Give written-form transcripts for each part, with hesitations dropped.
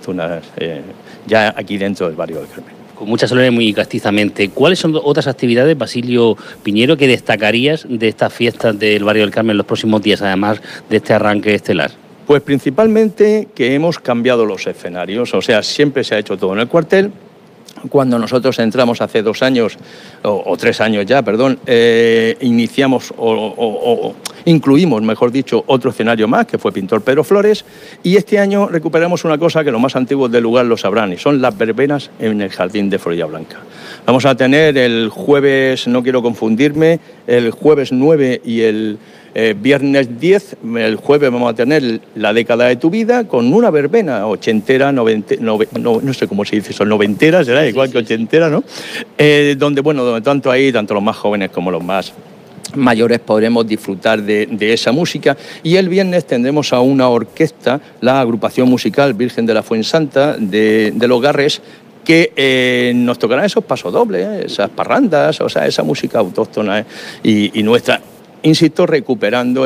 autóctonas ya aquí dentro del barrio del Carmen. Con mucha solemnidad, muy castizamente, ¿cuáles son otras actividades, Basilio Piñero, que destacarías de estas fiestas del barrio del Carmen en los próximos días, además de este arranque estelar? Pues principalmente que hemos cambiado los escenarios, o sea, siempre se ha hecho todo en el cuartel. Cuando nosotros entramos hace 2 años, o 3 años ya, perdón, iniciamos o incluimos, mejor dicho, otro escenario más, que fue Pintor Pedro Flores, y este año recuperamos una cosa que los más antiguos del lugar lo sabrán, y son las verbenas en el Jardín de Florida Blanca. Vamos a tener el jueves, no quiero confundirme, el jueves 9 y el viernes 10, el jueves vamos a tener la década de tu vida con una verbena ochentera, no sé cómo se dice, son noventeras, será igual que ochentera, ¿no? Donde tanto los más jóvenes como los más mayores podremos disfrutar de esa música, y el viernes tendremos a una orquesta, la agrupación musical Virgen de la Fuensanta de Los Garres, que nos tocarán esos pasodobles, esas parrandas, o sea, esa música autóctona y nuestra. Insisto, recuperando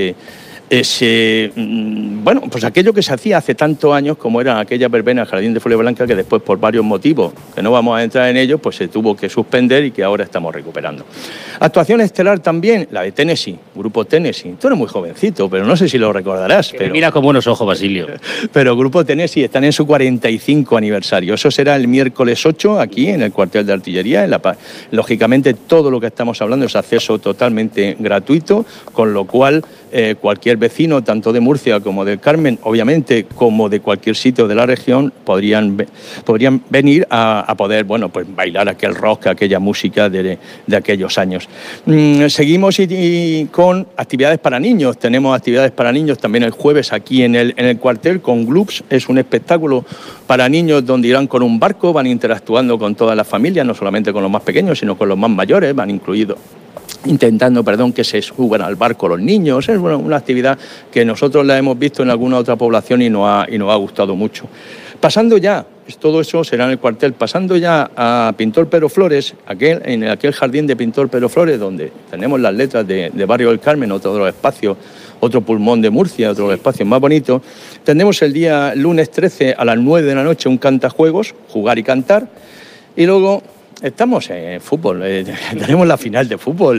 bueno, pues aquello que se hacía hace tantos años, como era aquella verbena al Jardín de Florida Blanca, que después, por varios motivos, que no vamos a entrar en ellos, pues se tuvo que suspender y que ahora estamos recuperando. Actuación estelar también, la de Tennessee, Grupo Tennessee. Tú eres muy jovencito, pero no sé si lo recordarás. Pero mira con buenos ojos, Basilio. Pero Grupo Tennessee están en su 45 aniversario. Eso será el miércoles 8, aquí en el cuartel de artillería, en La Paz. Lógicamente, todo lo que estamos hablando es acceso totalmente gratuito, con lo cual cualquier vecino, tanto de Murcia como del Carmen, obviamente, como de cualquier sitio de la región, podrían venir a poder, bueno, pues bailar aquel rock, aquella música de aquellos años. Seguimos con actividades para niños. Tenemos actividades para niños también el jueves aquí en el cuartel con Gloops. Es un espectáculo para niños donde irán con un barco, van interactuando con todas las familias, no solamente con los más pequeños, sino con los más mayores, van incluidos, intentando que se suban al barco los niños. Es una actividad que nosotros la hemos visto en alguna otra población y nos ha gustado mucho. Pasando ya, todo eso será en el cuartel, pasando ya a Pintor Pedro Flores, en aquel jardín de Pintor Pedro Flores, donde tenemos las letras de Barrio del Carmen, otro de los espacios, otro pulmón de Murcia, otro de los espacios más bonitos. Tendremos el día lunes 13 a las 9 de la noche un cantajuegos, jugar y cantar, y luego estamos en fútbol, tenemos la final de fútbol,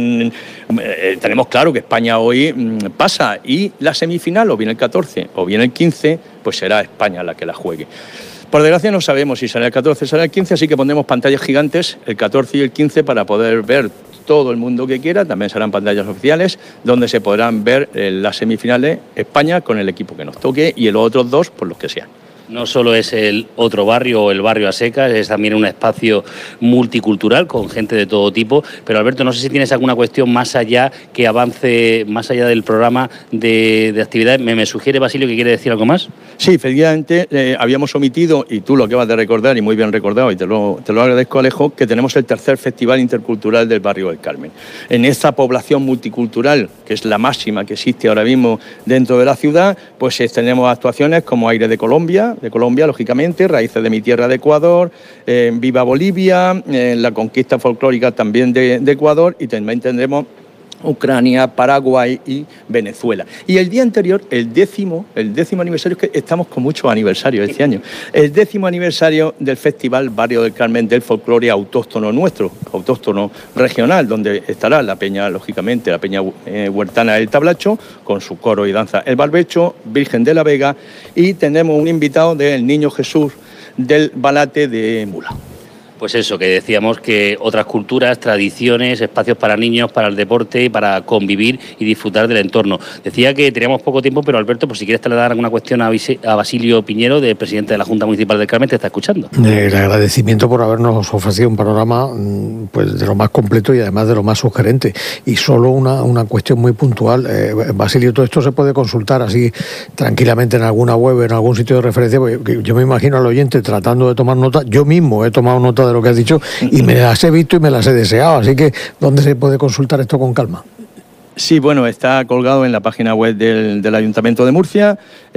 tenemos claro que España hoy pasa, y la semifinal o bien el 14 o bien el 15, pues será España la que la juegue. Por desgracia no sabemos si será el 14 o será el 15, así que pondremos pantallas gigantes el 14 y el 15 para poder ver todo el mundo que quiera. También serán pantallas oficiales donde se podrán ver las semifinales, España con el equipo que nos toque y los otros dos por los que sean. No solo es el otro barrio o el barrio a secas, es también un espacio multicultural con gente de todo tipo. Pero Alberto, no sé si tienes alguna cuestión más allá que avance, más allá del programa de actividades. ¿Me sugiere, Basilio, que quiere decir algo más? Sí, efectivamente, habíamos omitido, y tú lo acabas de recordar, y muy bien recordado, y te lo agradezco, Alejo, que tenemos el tercer Festival Intercultural del Barrio del Carmen. En esta población multicultural, que es la máxima que existe ahora mismo dentro de la ciudad, pues tenemos actuaciones como Aire de Colombia, lógicamente, Raíces de mi tierra de Ecuador, Viva Bolivia, la conquista folclórica también de Ecuador, y también tendremos Ucrania, Paraguay y Venezuela. Y el día anterior, el décimo aniversario, es que estamos con muchos aniversarios este año, el 10º aniversario del Festival Barrio del Carmen del folclore autóctono nuestro, autóctono regional, donde estará la peña, lógicamente, la peña huertana del Tablacho, con su coro y danza El Barbecho, Virgen de la Vega, y tenemos un invitado del Niño Jesús del Balate de Mula. Pues eso, que decíamos que otras culturas, tradiciones, espacios para niños, para el deporte, para convivir y disfrutar del entorno. Decía que teníamos poco tiempo, pero Alberto, por si quieres trasladar alguna cuestión a Basilio Piñero, de presidente de la Junta Municipal del Carmen, te está escuchando. El agradecimiento por habernos ofrecido un panorama pues de lo más completo y además de lo más sugerente. Y solo una cuestión muy puntual. Basilio, todo esto se puede consultar así tranquilamente en alguna web, en algún sitio de referencia, porque yo me imagino al oyente tratando de tomar nota. Yo mismo he tomado nota de lo que has dicho y me las he visto y me las he deseado, así que ¿dónde se puede consultar esto con calma? Sí, bueno, está colgado en la página web del Ayuntamiento de Murcia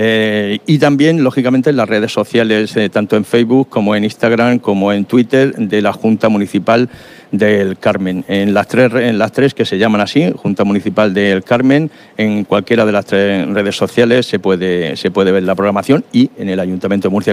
y también, lógicamente, en las redes sociales, tanto en Facebook como en Instagram como en Twitter, de la Junta Municipal del Carmen. En las tres que se llaman así, Junta Municipal del Carmen, en cualquiera de las 3 redes sociales se puede ver la programación, y en el Ayuntamiento de Murcia